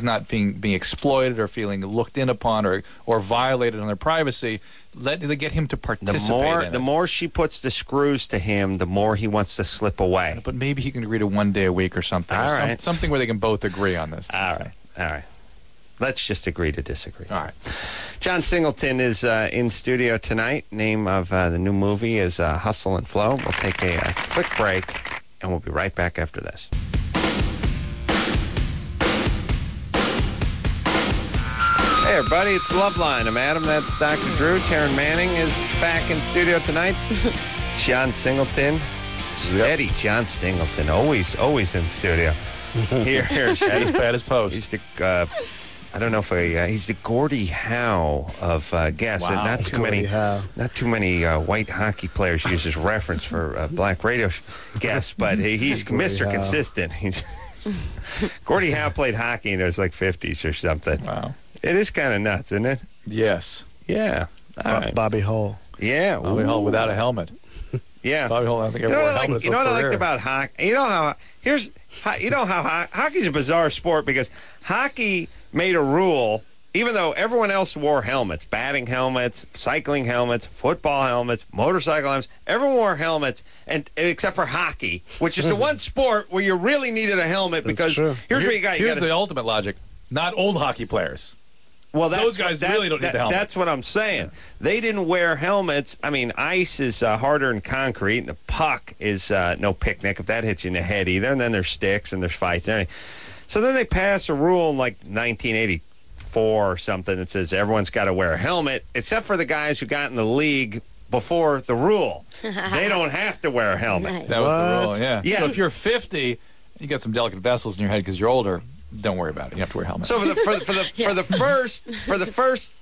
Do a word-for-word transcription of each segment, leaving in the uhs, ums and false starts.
he's not being being exploited or feeling looked in upon or or violated on their privacy. Let they get him to participate. The more in the it. more she puts the screws to him, the more he wants to slip away. But maybe he can agree to one day a week or something. All or some, right. something where they can both agree on this. All right, all right. Let's just agree to disagree. All right. John Singleton is uh, in studio tonight. Name of uh, the new movie is uh, Hustle and Flow. We'll take a, a quick break, and we'll be right back after this. Hey, everybody, it's Loveline. I'm Adam. That's Doctor Drew. Taryn Manning is back in studio tonight. John Singleton. Steady John Singleton. Always, always in studio. Here, here. Bad as bad as post. He's the, uh, I don't know if I, uh, he's the Gordie Howe of uh, guests. Wow. Not too Gordie many, Howe. not too many uh, white hockey players use his reference for uh, black radio sh- guests, but he, he's Gordie Mister Howe. Consistent. He's Gordie Howe played hockey in his like fifties or something. Wow. It is kind of nuts, isn't it? Yes. Yeah. All right. Bobby Hull. Yeah. Bobby Hull without a helmet. Yeah. Bobby Hull, I think You know everyone what I, like, you know what I liked about hockey? You know how here's ho- you know how ho- hockey's a bizarre sport because hockey made a rule, even though everyone else wore helmets, batting helmets, cycling helmets, football helmets, motorcycle helmets. Everyone wore helmets, and except for hockey, which is the one sport where you really needed a helmet because true. here's what you got. You Here's gotta, the ultimate logic. Not old hockey players. Well, that's, Those guys that- really don't need that- the helmet. That's what I'm saying. They didn't wear helmets. I mean, ice is uh, harder than concrete, and the puck is uh, no picnic if that hits you in the head either. And then there's sticks and there's fights and everything. So then they passed a rule in like nineteen eighty-four or something that says everyone's got to wear a helmet, except for the guys who got in the league before the rule. They don't have to wear a helmet. That was the rule, yeah. Yeah. So if you're fifty, you got some delicate vessels in your head because you're older, don't worry about it. You have to wear a helmet. So for the for, the- for the for the first for the first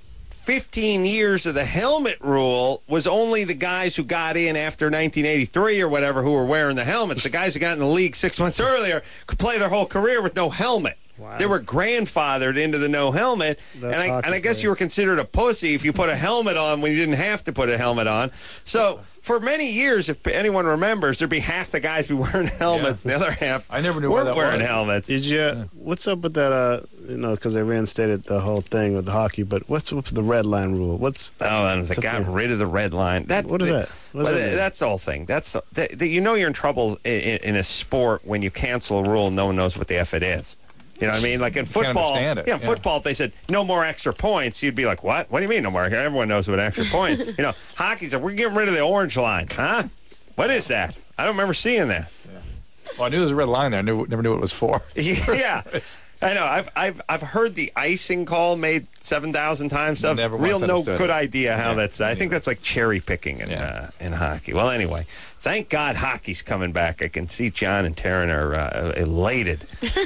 fifteen years of the helmet rule was only the guys who got in after nineteen eighty-three or whatever who were wearing the helmets. The guys who got in the league six months earlier could play their whole career with no helmet. Wow. They were grandfathered into the no helmet, and That's I, hockey and I guess player. you were considered a pussy if you put a helmet on when you didn't have to put a helmet on. So for many years, if anyone remembers, there'd be half the guys be wearing helmets, and the other half I never knew why weren't that wearing was. helmets. Did you? What's up with that? Uh, you know, because they reinstated the whole thing with the hockey. But what's up with the red line rule? What's Oh, and they Something- got rid of the red line. That, What is that? What does well, that mean? that's the whole thing. That's the, that, that you know you're in trouble in, in, in a sport when you cancel a rule and no one knows what the F it is. You know what I mean? Like in football, understand it, yeah, yeah. football, if they said no more extra points, you'd be like, what? What do you mean no more? Everyone knows what extra point. You know, hockey said, we're getting rid of the orange line. Huh? What is that? I don't remember seeing that. Well, I knew there was a red line there. I knew, never knew what it was for. Yeah. I know. I've I've I've heard the icing call made seven thousand times. Stuff. Never once Real no understood good it. idea how Yeah. that's. I think that's like cherry picking in Yeah. uh, in hockey. Well, anyway, thank God hockey's coming back. I can see John and Taryn are uh, elated.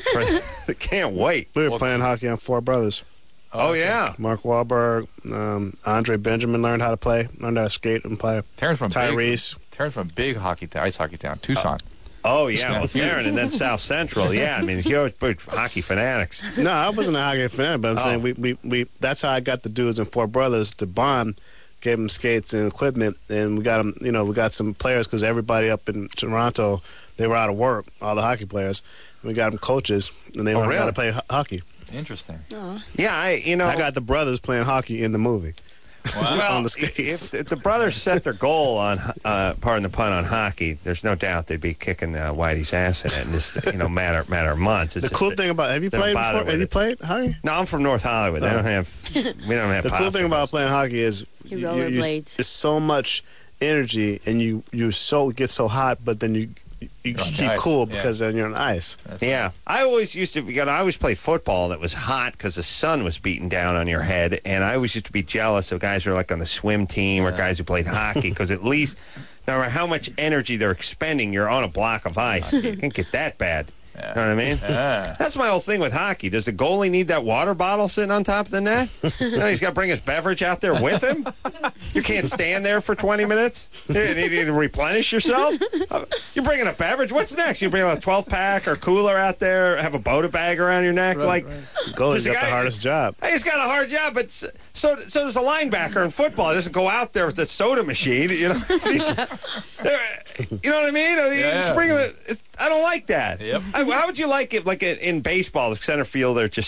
For, can't wait. we were Well, playing hockey on Four Brothers. Oh yeah. Mark Wahlberg, um, Andre Benjamin learned how to play, learned how to skate and play. Terrence from Tyrese. Big, Terrence from big hockey, t- ice hockey town, Tucson. Oh yeah. Well, Taryn and then South Central. Yeah. I mean, huge big hockey fanatics. No, I wasn't a hockey fan, but I'm Oh. saying we, we, we that's how I got the dudes in Four Brothers to bond, gave them skates and equipment, and we got them, you know, we got some players because everybody up in Toronto, they were out of work, all the hockey players. We got them coaches, and they Oh, learned how really? to play ho- hockey. Interesting. Yeah. I you know. I got the brothers playing hockey in the movie. well, on the if, skates. if the brothers set their goal on, uh, pardon the pun, on hockey, there's no doubt they'd be kicking uh, Whitey's ass in it in this, you know, matter matter of months. It's The just cool that thing about have you they don't played bother before? with Have you it. played hockey? No, I'm from North Hollywood. They Oh. don't have. We don't have. The cool thing about popsicles. playing hockey is You you, rollerblades. it's so much energy, and you you so get so hot, but then you you You're on keep ice, cool yeah. because then you're on ice. That's Yeah, I always used to. You know, I always played football, and it was hot because the sun was beating down on your head. And I always used to be jealous of guys who are like on the swim team or guys who played hockey because at least, no matter how much energy they're expending, you're on a block of ice. You can't get that bad. You know what I mean? Yeah. That's my whole thing with hockey. Does the goalie need that water bottle sitting on top of the net? You know, he's got to bring his beverage out there with him. You can't stand there for twenty minutes. You need to replenish yourself. Uh, You're bringing a beverage. What's next? You bring a twelve pack or cooler out there, have a Bota bag around your neck. like, Goalie's Does the got the guy- hardest job. Hey, he's got a hard job, but s- so so does a linebacker in football. He doesn't go out there with the soda machine. You know, He's- you know what I mean? I mean, Yeah. just bring the- it's, I don't like that. Yep. I, how would you like it, like in baseball, the center fielder just